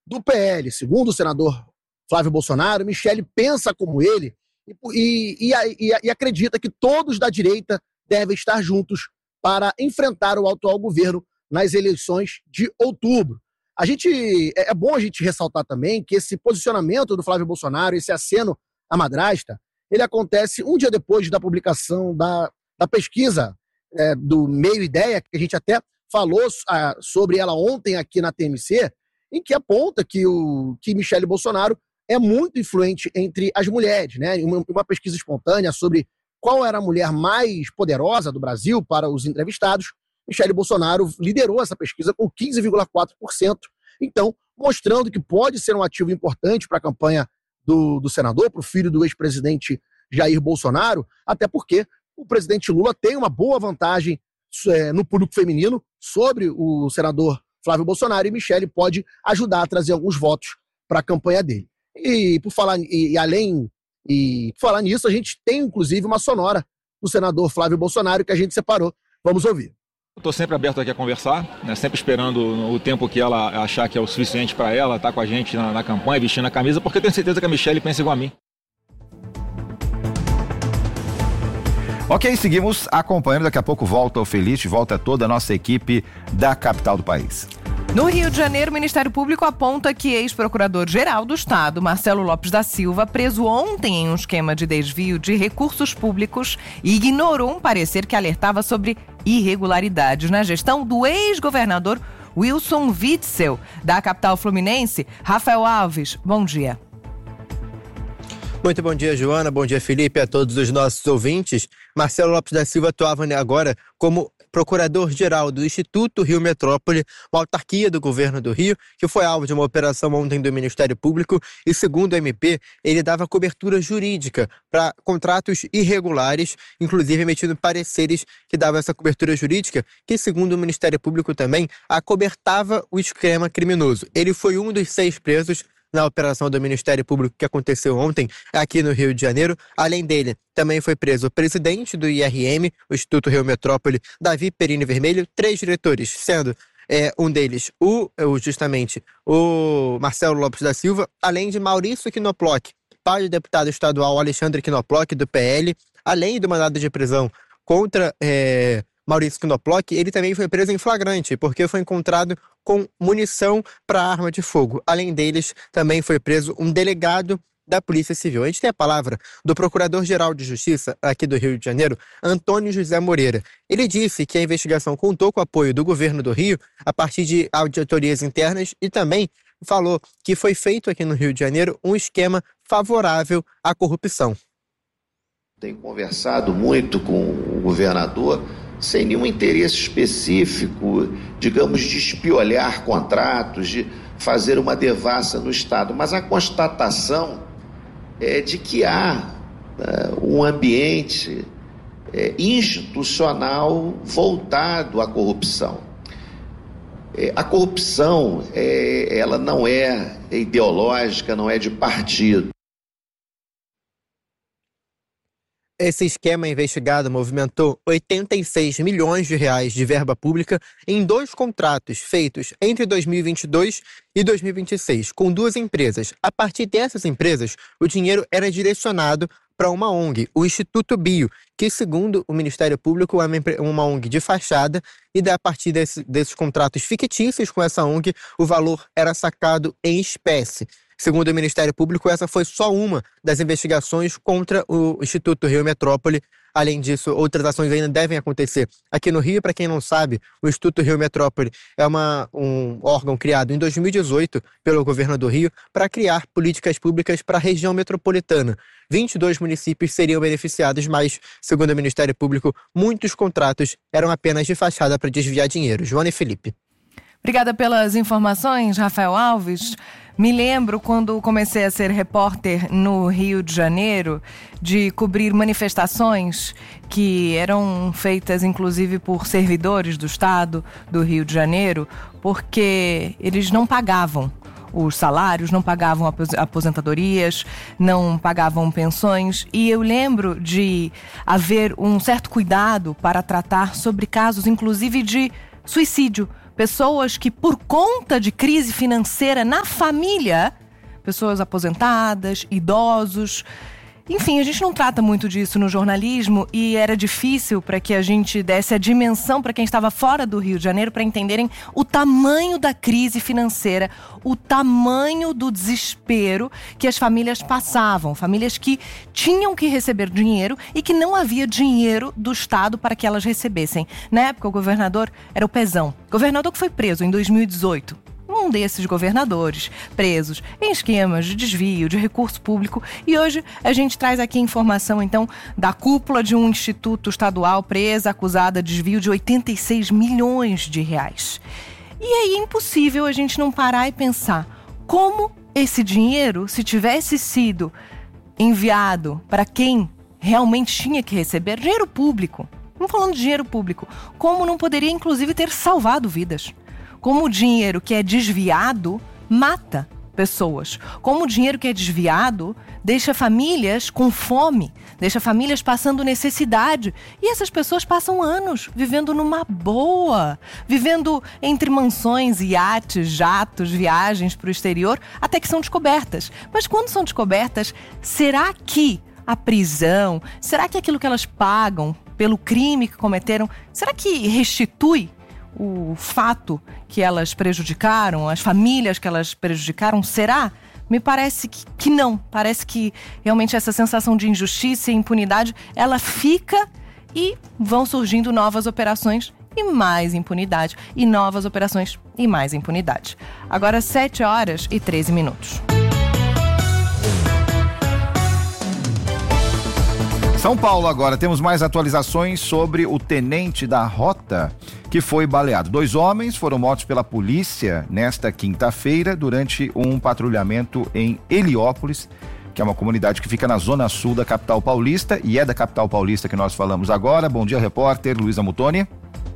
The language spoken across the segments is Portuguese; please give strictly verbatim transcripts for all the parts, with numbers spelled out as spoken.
do P L. Segundo o senador Flávio Bolsonaro, Michele pensa como ele e, e, e, e acredita que todos da direita devem estar juntos para enfrentar o atual governo nas eleições de outubro. A gente, é bom a gente ressaltar também que esse posicionamento do Flávio Bolsonaro, esse aceno à madrasta, ele acontece um dia depois da publicação da, da pesquisa é, do Meio Ideia, que a gente até falou a, sobre ela ontem aqui na T M C, em que aponta que, o, que Michele Bolsonaro é muito influente entre as mulheres, né? Uma, uma pesquisa espontânea sobre qual era a mulher mais poderosa do Brasil para os entrevistados, Michele Bolsonaro liderou essa pesquisa com quinze vírgula quatro por cento, então mostrando que pode ser um ativo importante para a campanha do, do senador, para o filho do ex-presidente Jair Bolsonaro, até porque o presidente Lula tem uma boa vantagem é, no público feminino sobre o senador Flávio Bolsonaro, e Michele pode ajudar a trazer alguns votos para a campanha dele. E por falar e, e além e por falar nisso, a gente tem inclusive uma sonora do senador Flávio Bolsonaro que a gente separou. Vamos ouvir. Estou sempre aberto aqui a conversar, né? Sempre esperando o tempo que ela achar que é o suficiente para ela estar com a gente na, na campanha, vestindo a camisa, porque eu tenho certeza que a Michele pensa igual a mim. Ok, seguimos acompanhando. Daqui a pouco volta o Feliz, volta toda a nossa equipe da capital do país. No Rio de Janeiro, o Ministério Público aponta que ex-procurador-geral do Estado, Marcelo Lopes da Silva, preso ontem em um esquema de desvio de recursos públicos, ignorou um parecer que alertava sobre irregularidades na gestão do ex-governador Wilson Witzel, da capital fluminense. Rafael Alves, bom dia. Muito bom dia, Joana. Bom dia, Felipe, a todos os nossos ouvintes. Marcelo Lopes da Silva atuava agora como procurador-geral do Instituto Rio Metrópole, uma autarquia do governo do Rio, que foi alvo de uma operação ontem do Ministério Público e, segundo o M P, ele dava cobertura jurídica para contratos irregulares, inclusive emitindo pareceres que davam essa cobertura jurídica, que, segundo o Ministério Público também, acobertava o esquema criminoso. Ele foi um dos seis presos na operação do Ministério Público que aconteceu ontem aqui no Rio de Janeiro. Além dele, também foi preso o presidente do I R M, o Instituto Rio Metrópole, Davi Perini Vermelho, três diretores, sendo é, um deles o, justamente o Marcelo Lopes da Silva, além de Maurício Knoploch, pai do deputado estadual Alexandre Knoploch, do P L, além do mandado de prisão contra é, Maurício Knoploch, ele também foi preso em flagrante, porque foi encontrado com munição para arma de fogo. Além deles, também foi preso um delegado da Polícia Civil. A gente tem a palavra do Procurador-Geral de Justiça aqui do Rio de Janeiro, Antônio José Moreira. Ele disse que a investigação contou com o apoio do governo do Rio a partir de auditorias internas e também falou que foi feito aqui no Rio de Janeiro um esquema favorável à corrupção. Tenho conversado muito com o governador sem nenhum interesse específico, digamos, de espiolhar contratos, de fazer uma devassa no Estado, mas a constatação é de que há é, um ambiente é, institucional voltado à corrupção. É, a corrupção, é, ela não é ideológica, não é de partido. Esse esquema investigado movimentou oitenta e seis milhões de reais de verba pública em dois contratos feitos entre dois mil e vinte e dois e dois mil e vinte e seis, com duas empresas. A partir dessas empresas, o dinheiro era direcionado para uma O N G, o Instituto Bio, que, segundo o Ministério Público, é uma O N G de fachada, e a partir desse, desses contratos fictícios com essa O N G, o valor era sacado em espécie. Segundo o Ministério Público, essa foi só uma das investigações contra o Instituto Rio Metrópole. Além disso, outras ações ainda devem acontecer aqui no Rio. Para quem não sabe, o Instituto Rio Metrópole é uma, um órgão criado em dois mil e dezoito pelo governo do Rio para criar políticas públicas para a região metropolitana. vinte e dois municípios seriam beneficiados, mas, segundo o Ministério Público, muitos contratos eram apenas de fachada para desviar dinheiro. Joana e Felipe. Obrigada pelas informações, Rafael Alves. Me lembro quando comecei a ser repórter no Rio de Janeiro, de cobrir manifestações que eram feitas inclusive por servidores do Estado do Rio de Janeiro, porque eles não pagavam os salários, não pagavam aposentadorias, não pagavam pensões. E eu lembro de haver um certo cuidado para tratar sobre casos inclusive de suicídio, pessoas que, por conta de crise financeira na família, pessoas aposentadas, idosos... Enfim, a gente não trata muito disso no jornalismo e era difícil para que a gente desse a dimensão para quem estava fora do Rio de Janeiro para entenderem o tamanho da crise financeira, o tamanho do desespero que as famílias passavam. Famílias que tinham que receber dinheiro e que não havia dinheiro do Estado para que elas recebessem. Na época, o governador era o Pezão. Governador que foi preso em dois mil e dezoito. Um desses governadores presos em esquemas de desvio de recurso público. E hoje a gente traz aqui informação, então, da cúpula de um instituto estadual presa, acusada de desvio de oitenta e seis milhões de reais. E aí é impossível a gente não parar e pensar como esse dinheiro, se tivesse sido enviado para quem realmente tinha que receber, dinheiro público, não falando de dinheiro público, como não poderia inclusive ter salvado vidas. Como o dinheiro que é desviado mata pessoas. Como o dinheiro que é desviado deixa famílias com fome, deixa famílias passando necessidade. E essas pessoas passam anos vivendo numa boa, vivendo entre mansões, iates, jatos, viagens para o exterior, até que são descobertas. Mas quando são descobertas, será que a prisão, será que aquilo que elas pagam pelo crime que cometeram, será que restitui o fato que elas prejudicaram, as famílias que elas prejudicaram? Será? Me parece que, que não. Parece que realmente essa sensação de injustiça e impunidade, ela fica e vão surgindo novas operações e mais impunidade. E novas operações e mais impunidade. Agora sete horas e treze minutos. São Paulo agora, temos mais atualizações sobre o tenente da rota que foi baleado. Dois homens foram mortos pela polícia nesta quinta-feira durante um patrulhamento em Heliópolis, que é uma comunidade que fica na zona sul da capital paulista, e é da capital paulista que nós falamos agora. Bom dia, repórter Luísa Mutoni.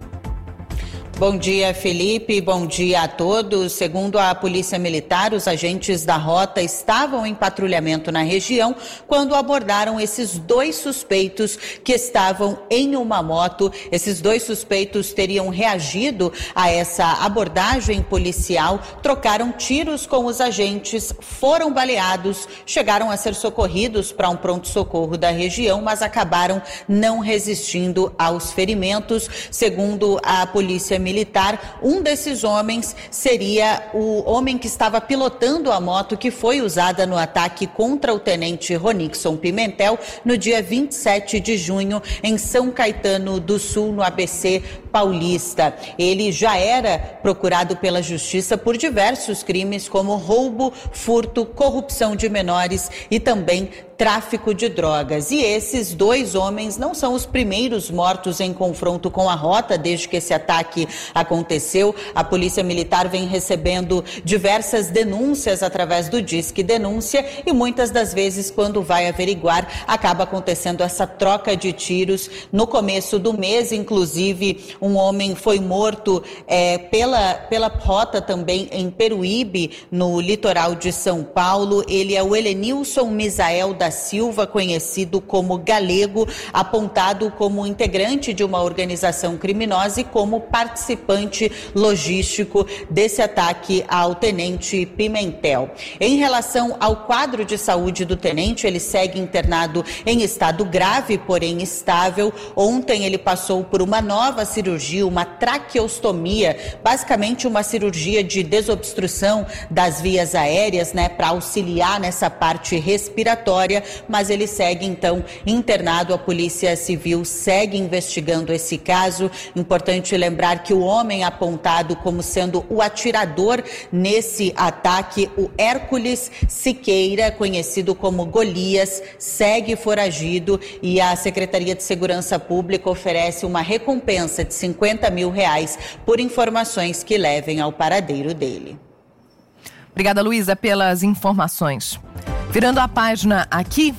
Bom dia, Felipe. Bom dia a todos. Segundo a Polícia Militar, os agentes da rota estavam em patrulhamento na região quando abordaram esses dois suspeitos que estavam em uma moto. Esses dois suspeitos teriam reagido a essa abordagem policial, trocaram tiros com os agentes, foram baleados, chegaram a ser socorridos para um pronto-socorro da região, mas acabaram não resistindo aos ferimentos. Segundo a Polícia Militar, Militar, um desses homens seria o homem que estava pilotando a moto que foi usada no ataque contra o tenente Ronixon Pimentel no dia vinte e sete de junho em São Caetano do Sul, no A B C Paulista. Ele já era procurado pela Justiça por diversos crimes como roubo, furto, corrupção de menores e também tráfico de drogas. E esses dois homens não são os primeiros mortos em confronto com a rota desde que esse ataque aconteceu. A Polícia Militar vem recebendo diversas denúncias através do Disque Denúncia e muitas das vezes, quando vai averiguar, acaba acontecendo essa troca de tiros. No começo do mês, inclusive, um homem foi morto é, pela, pela rota também em Peruíbe, no litoral de São Paulo. Ele é o Helenilson Misael da Silva, conhecido como Galego, apontado como integrante de uma organização criminosa e como participante logístico desse ataque ao tenente Pimentel. Em relação ao quadro de saúde do tenente, ele segue internado em estado grave, porém estável. Ontem ele passou por uma nova cirurgia, uma traqueostomia, basicamente uma cirurgia de desobstrução das vias aéreas, né, para auxiliar nessa parte respiratória, mas ele segue então internado. A Polícia Civil segue investigando esse caso. Importante lembrar que o homem apontado como sendo o atirador nesse ataque, o Hércules Siqueira, conhecido como Golias, segue foragido e a Secretaria de Segurança Pública oferece uma recompensa de cinquenta mil reais por informações que levem ao paradeiro dele. Obrigada, Luísa, pelas informações. Virando a página aqui,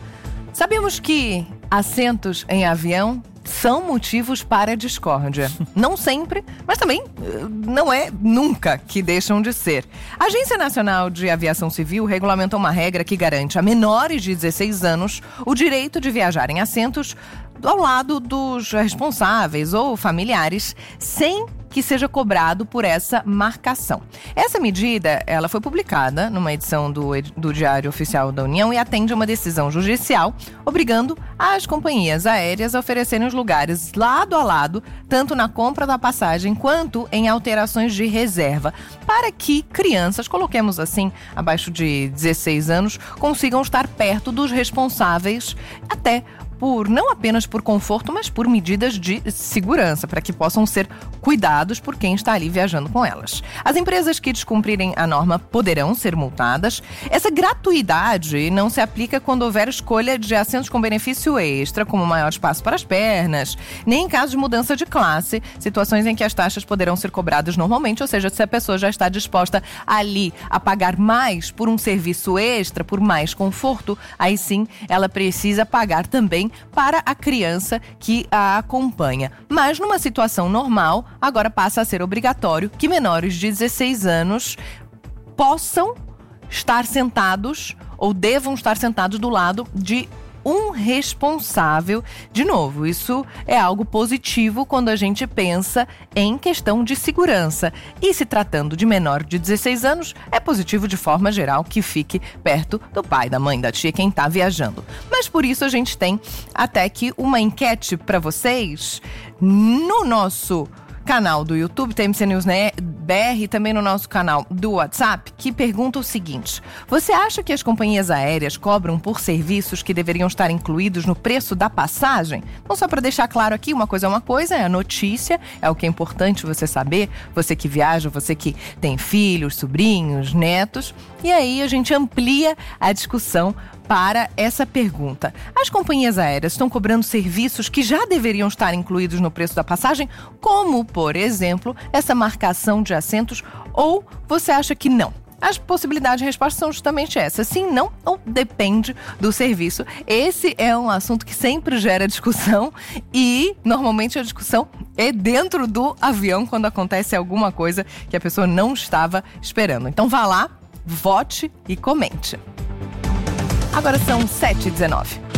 sabemos que assentos em avião são motivos para discórdia. Não sempre, mas também não é nunca que deixam de ser. A Agência Nacional de Aviação Civil regulamentou uma regra que garante a menores de dezesseis anos o direito de viajar em assentos ao lado dos responsáveis ou familiares, sem que seja cobrado por essa marcação. Essa medida, ela foi publicada numa edição do, do Diário Oficial da União e atende a uma decisão judicial obrigando as companhias aéreas a oferecerem os lugares lado a lado, tanto na compra da passagem quanto em alterações de reserva, para que crianças, coloquemos assim, abaixo de dezesseis anos, consigam estar perto dos responsáveis, até por, não apenas por conforto, mas por medidas de segurança, para que possam ser cuidados por quem está ali viajando com elas. As empresas que descumprirem a norma poderão ser multadas. Essa gratuidade não se aplica quando houver escolha de assentos com benefício extra, como maior espaço para as pernas, nem em caso de mudança de classe, situações em que as taxas poderão ser cobradas normalmente, ou seja, se a pessoa já está disposta ali a pagar mais por um serviço extra, por mais conforto, aí sim ela precisa pagar também para a criança que a acompanha. Mas numa situação normal, agora passa a ser obrigatório que menores de dezesseis anos possam estar sentados ou devam estar sentados do lado de um responsável. De novo, isso é algo positivo quando a gente pensa em questão de segurança. E se tratando de menor de dezesseis anos, é positivo de forma geral que fique perto do pai, da mãe, da tia, quem está viajando. Mas por isso a gente tem até que uma enquete para vocês no nosso canal do YouTube, T M C News B R, e também no nosso canal do WhatsApp, que pergunta o seguinte: você acha que as companhias aéreas cobram por serviços que deveriam estar incluídos no preço da passagem? Então, só para deixar claro aqui, uma coisa é uma coisa, é a notícia, é o que é importante você saber, você que viaja, você que tem filhos, sobrinhos, netos, e aí a gente amplia a discussão para essa pergunta. As companhias aéreas estão cobrando serviços que já deveriam estar incluídos no preço da passagem, como, por exemplo, essa marcação de assentos, ou você acha que não? As possibilidades de resposta são justamente essas: sim, não, ou depende do serviço. Esse é um assunto que sempre gera discussão e, normalmente, a discussão é dentro do avião, quando acontece alguma coisa que a pessoa não estava esperando. Então vá lá, vote e comente. Agora são sete e dezenove.